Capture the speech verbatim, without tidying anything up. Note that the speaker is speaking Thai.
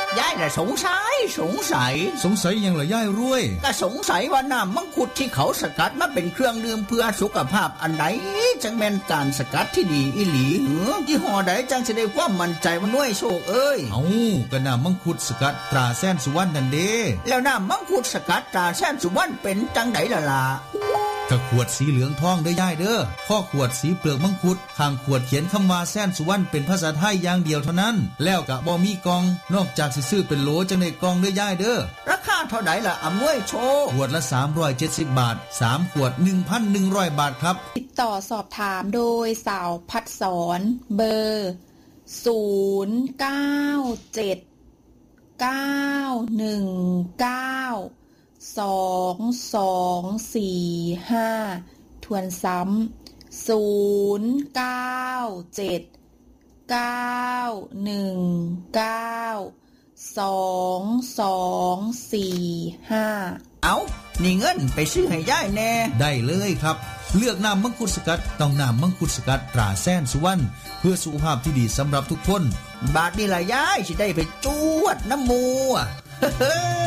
ยายน่ะสงสัยสงสัยสงสัยยังเหรอยายรวยก็สงสัยว่าน้ำมังคุดที่เขาสกัดมาเป็นเครื่องดื่มเพื่อสุขภาพอันไหนจังแม่นการสกัดที่ดีอีหลีหือยี่ห้อใดจังสิได้ความมั่นใจว่าน้วยโชคเอ้ยเอ้าก็น้ำมังคุดสกัดตราแสนสุวรรณนั่นเด้แล้วน้ำมังคุดสกัดตราแสนสุวรรณเป็นจังไดล่ะล่ะก็ขวดสีเหลืองทองเด้อยายเด้อข้อขวดสีเปลือกมังคุดข้างขวดเขียนคำว่าแสนสุวรรณเป็นภาษาไทยอย่างเดียวเท่านั้นแล้วก็บ่มีกล่องนอกจากสิซื้อเป็นโหลจังได้กล่องเด้อยายเด้อราคาเท่าใดล่ะอำนวยโชคขวดละสามร้อยเจ็ดสิบบาทสามขวด หนึ่งพันหนึ่งร้อย บาทครับติดต่อสอบถามโดยสาวพัดสอนเบอร์ศูนย์ เก้า เจ็ด เก้า หนึ่ง เก้า สอง สอง สี่ ห้าทวนซ้ำศูนย์ เก้า เจ็ด เก้า หนึ่ง เก้า สอง สอง สี่ ห้าเอานี่เงินไปซื้อให้ยายแน่ได้เลยครับเลือกน้ำมังคุดสกัดต้องน้ำมังคุดสกัดตราแสนสุวรรณเพื่อสุขภาพที่ดีสำหรับทุกคนบาดนี้ล่ะยายสิได้ไปจวดน้ำมู